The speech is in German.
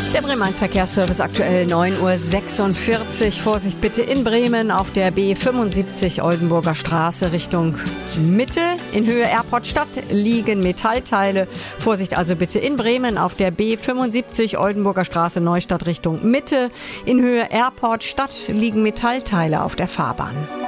Der Bremen 1 Verkehrsservice aktuell 9:46 Uhr. Vorsicht bitte in Bremen auf der B75 Oldenburger Straße Richtung Mitte. In Höhe Airport Stadt liegen Metallteile. Vorsicht also bitte in Bremen auf der B75 Oldenburger Straße Neustadt Richtung Mitte. In Höhe Airport Stadt liegen Metallteile auf der Fahrbahn.